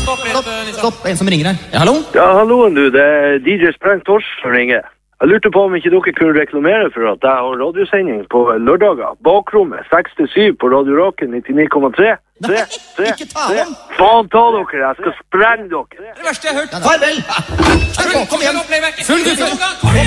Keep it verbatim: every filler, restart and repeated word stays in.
stopp litt, Nissa. Stopp, en som ringer her. Ja, hallo? Ja, halloen du, det er D J Sprengt Tors som ringer. Jeg lurte på om ikke dere kunne reklamere for at jeg har radiosending på lørdager. Bakrommet, seks til syv på Radio Rocken, nittini komma tre. Nei, ikke ta om! Faen ta dere, jeg skal sprenge dere. Det verste jeg har hørt. Farvel! Kom igjen! Full gutt!